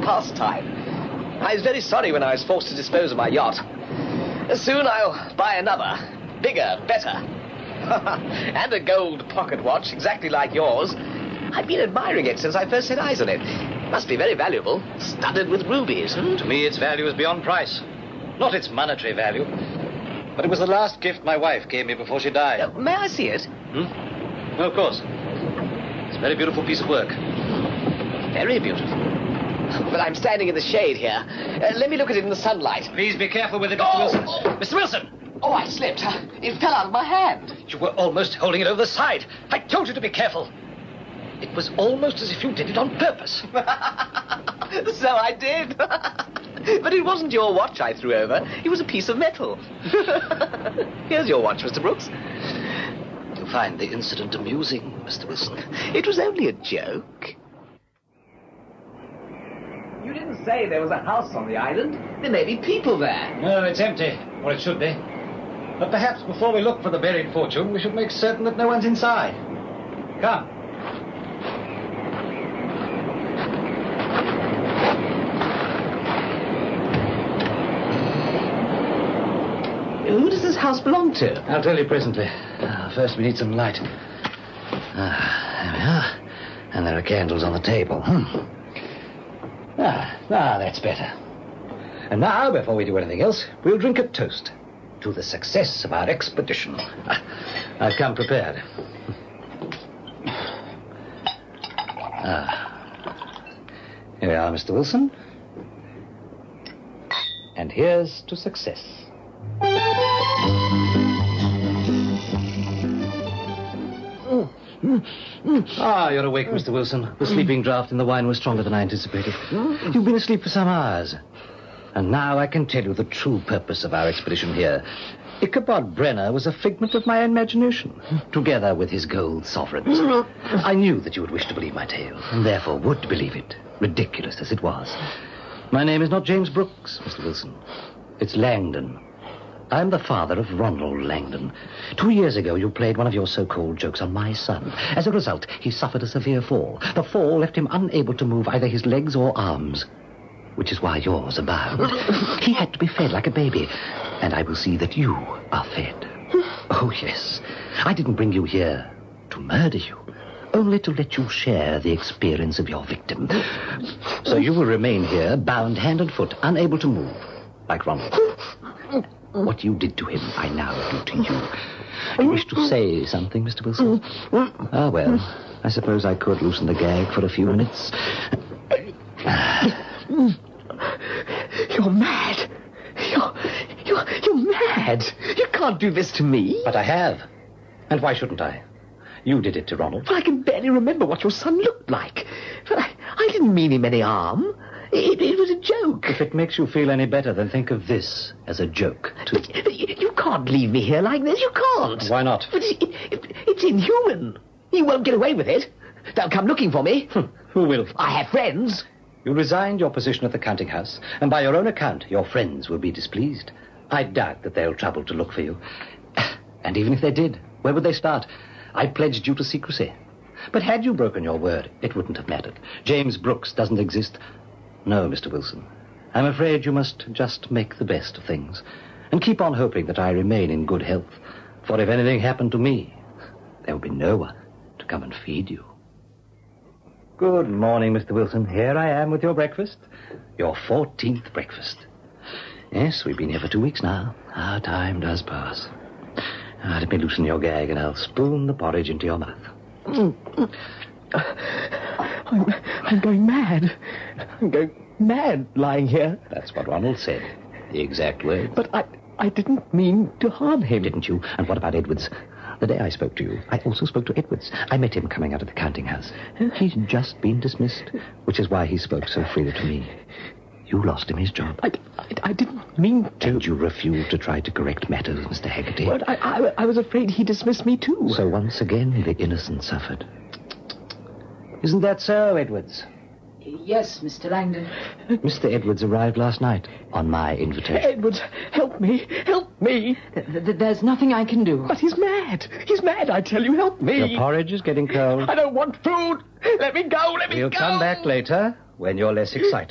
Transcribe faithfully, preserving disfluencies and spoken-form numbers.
pastime. I was very sorry when I was forced to dispose of my yacht. Soon I'll buy another, bigger, better. And a gold pocket watch, exactly like yours. I've been admiring it since I first set eyes on it. Must be very valuable, studded with rubies. Hmm? To me, its value is beyond price. Not its monetary value, but it was the last gift my wife gave me before she died. Uh, may I see it? Hmm? No, of course. It's a very beautiful piece of work. Very beautiful. But I'm standing in the shade here. Uh, let me look at it in the sunlight. Please be careful with it, Mister Oh, Wilson. oh. Mister Wilson! Oh, I slipped. Uh, It fell out of my hand. You were almost holding it over the side. I told you to be careful. It was almost as if you did it on purpose. So I did. But it wasn't your watch I threw over. It was a piece of metal. Here's your watch, Mister Brooks. You find the incident amusing, Mister Wilson? It was only a joke. You didn't say there was a house on the island. There may be people there. No, it's empty. Or it should be. But perhaps before we look for the buried fortune, we should make certain that no one's inside. Come. Who does this house belong to? I'll tell you presently. Uh, first, we need some light. Ah, there we are. And there are candles on the table. Hmm. Ah, ah, that's better. And now, before we do anything else, we'll drink a toast to the success of our expedition. Ah, I've come prepared. Ah. Here we are, Mister Wilson. And here's to success. Ah, you're awake, Mister Wilson. The sleeping draught in the wine was stronger than I anticipated. You've been asleep for some hours. And now I can tell you the true purpose of our expedition here. Ichabod Brenner was a figment of my imagination, together with his gold sovereigns. I knew that you would wish to believe my tale, and therefore would believe it, ridiculous as it was. My name is not James Brooks, Mister Wilson. It's Langdon. I'm the father of Ronald Langdon. Two years ago, you played one of your so-called jokes on my son. As a result, he suffered a severe fall. The fall left him unable to move either his legs or arms, which is why yours are bound. He had to be fed like a baby, and I will see that you are fed. Oh, yes. I didn't bring you here to murder you, only to let you share the experience of your victim. So you will remain here, bound hand and foot, unable to move, like Ronald. What you did to him, I now do to you. You wish to say something, Mister Wilson? Ah, well, I suppose I could loosen the gag for a few minutes. You're mad. You're, you're, you're mad. You can't do this to me. But I have. And why shouldn't I? You did it to Ronald. I can barely remember what your son looked like. But I, I didn't mean him any harm. It, it was a joke. If it makes you feel any better, then think of this as a joke, too. But, but you, you can't leave me here like this. You can't. Why not? But it, it, it's inhuman. You won't get away with it. They'll come looking for me. Who will? I have friends. You resigned your position at the counting house, and by your own account, your friends will be displeased. I doubt that they'll trouble to look for you. And even if they did, where would they start? I pledged you to secrecy. But had you broken your word, it wouldn't have mattered. James Brooks doesn't exist. No, Mister Wilson. I'm afraid you must just make the best of things and keep on hoping that I remain in good health. For if anything happened to me, there will be no one to come and feed you. Good morning, Mister Wilson. Here I am with your breakfast. Your fourteenth breakfast. Yes, we've been here for two weeks now. Our time does pass. Ah, let me loosen your gag and I'll spoon the porridge into your mouth. Mm. I'm, I'm going mad. I'm going mad lying here. That's what Ronald said. The exact words. But I, I didn't mean to harm him. Didn't you? And what about Edwards? The day I spoke to you, I also spoke to Edwards. I met him coming out of the counting house. He's just been dismissed, which is why he spoke so freely to me. You lost him his job. I, I, I didn't mean to. And you refused to try to correct matters, Mister Haggerty. But I, I, I was afraid he dismissed me too. So once again, the innocent suffered. Isn't that so, Edwards? Yes, Mister Langdon. Mister Edwards arrived last night on my invitation. Edwards, help me. Help me. Th- th- there's nothing I can do. But he's mad. He's mad, I tell you. Help me. Your porridge is getting cold. I don't want food. Let me go. Let me We'll go. come back later when you're less excited.